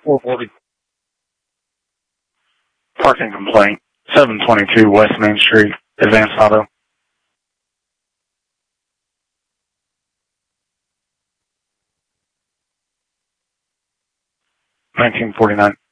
440. Parking complaint. 722 West Main Street, Advanced Auto. 1949.